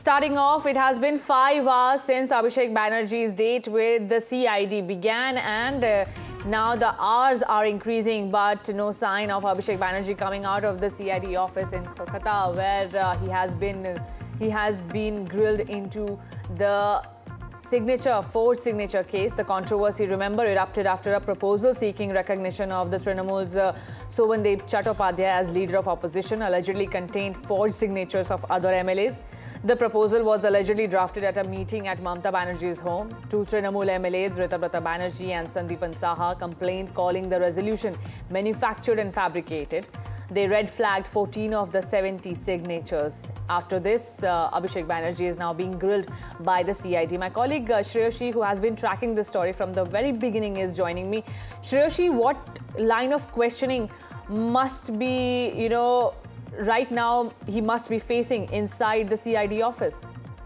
Starting off, it has been 5 hours since Abhishek Banerjee's date with the CID began, and now the hours are increasing, but no sign of Abhishek Banerjee coming out of the CID office in Kolkata, where he has been grilled into the fourth signature case. The controversy, remember, erupted after a proposal seeking recognition of the Trinamool's Sovandep Chattopadhyay as leader of opposition allegedly contained forged signatures of other MLAs. The proposal was allegedly drafted at a meeting at Mamata Banerjee's home. Two Trinamool MLAs, Ritabrata Banerjee and Sandeepan Saha, complained, calling the resolution manufactured and fabricated. They red-flagged 14 of the 70 signatures. After this, Abhishek Banerjee is now being grilled by the CID. My colleague Shreyashi, who has been tracking this story from the very beginning, is joining me. Shreyashi, what line of questioning must be, right now he must be facing inside the CID office?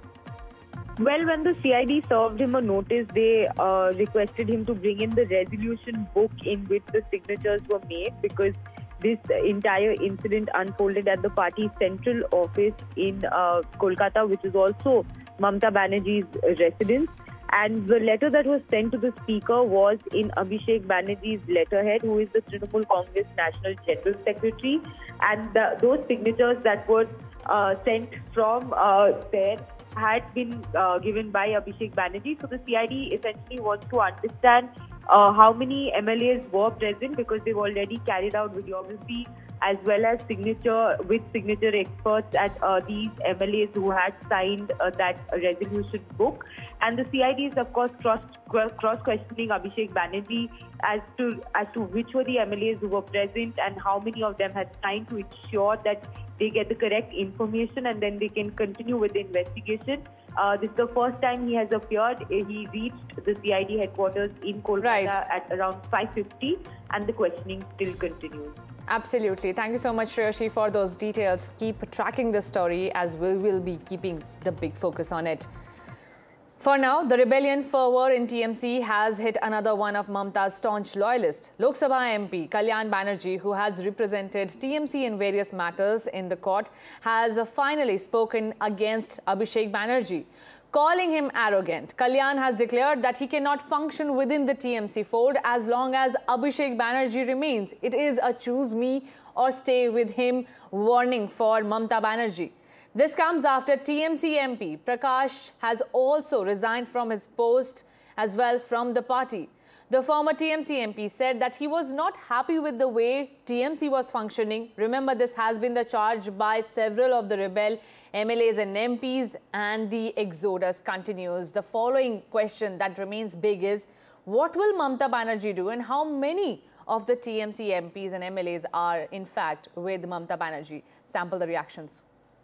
Well, when the CID served him a notice, they requested him to bring in the resolution book in which the signatures were made, because this entire incident unfolded at the party's central office in Kolkata, which is also Mamata Banerjee's residence. And the letter that was sent to the speaker was in Abhishek Banerjee's letterhead, who is the Trinamool Congress National General Secretary. And those signatures that were sent from there had been given by Abhishek Banerjee. So the CID essentially wants to understand how many MLAs were present, because they've already carried out videography as well as signature experts at these MLAs who had signed that resolution book. And the CID is, of course, cross-questioning Abhishek Banerjee as to which were the MLAs who were present and how many of them had signed, to ensure that they get the correct information and then they can continue with the investigation. This is the first time he has appeared. He reached the CID headquarters in Kolkata at around 5:50, and the questioning still continues. Absolutely. Thank you so much, Shreyashi, for those details. Keep tracking the story, as we will be keeping the big focus on it. For now, the rebellion fervour in TMC has hit another one of Mamata's staunch loyalists. Lok Sabha MP Kalyan Banerjee, who has represented TMC in various matters in the court, has finally spoken against Abhishek Banerjee. Calling him arrogant, Kalyan has declared that he cannot function within the TMC fold as long as Abhishek Banerjee remains. It is a choose me or stay with him warning for Mamata Banerjee. This comes after TMC MP Prakash has also resigned from his post as well from the party. The former TMC MP said that he was not happy with the way TMC was functioning. Remember, this has been the charge by several of the rebel MLAs and MPs, and the exodus continues. The following question that remains big is, what will Mamata Banerjee do, and how many of the TMC MPs and MLAs are in fact with Mamata Banerjee? Sample the reactions.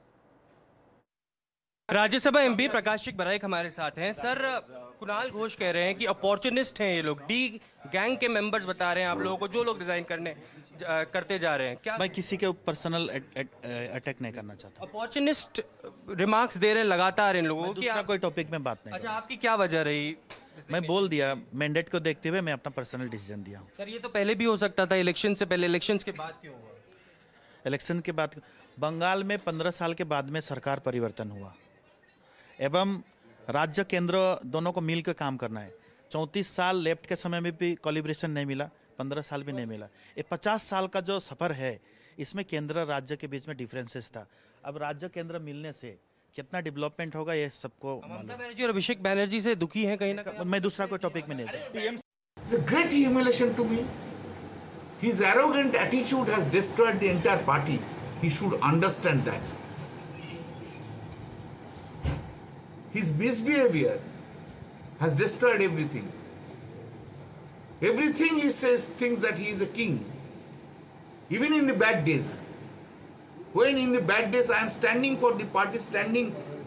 Rajya Sabha MP प्रकाश बराइक हमारे साथ हैं। Sir, Kunal Ghosh कह रहे हैं कि opportunist हैं ये लोग, डी गैंग के मेंबर्स बता रहे हैं आप लोगों को, जो लोग रिजाइन करते जा रहे हैं। क्या मैं किसी के पर्सनल अटैक नहीं करना चाहता। अपॉर्चुनिस्ट रिमार्क्स दे रहे हैं लगातार इन लोगों की। कोई टॉपिक में बात नहीं। अच्छा, आपकी क्या वजह रही? मैं बोल दिया, मैंडेट को देखते हुए मैं अपना पर्सनल डिसीजन दिया। सर, ये तो पहले भी हो सकता था, इलेक्शन से पहले। इलेक्शन के बाद क्यों हुआ? इलेक्शन के बाद बंगाल में 15 साल के बाद में सरकार परिवर्तन हुआ एवं राज्य केंद्र दोनों को मिलकर काम करना है। 34 साल लेफ्ट के समय में भी कोलिब्रेशन नहीं मिला, 15 साल भी नहीं मिला। ये 50 साल का जो सफ़र है, इसमें केंद्र राज्य के बीच में डिफरेंसेस था। अब राज्य केंद्र मिलने से कितना डेवलपमेंट होगा ये सबको मालूम। ममता बनर्जी और अभिषेक बनर्जी से दुखी हैं कहीं ना कहीं। मैं दूसरा कोई टॉपिक में नहीं था। It's a great humiliation to me. His arrogant attitude has destroyed the entire party. He should understand that. His misbehavior has destroyed everything. Everything he says thinks that he is a king. Even in the bad days. When in the bad days I am standing for the party, standing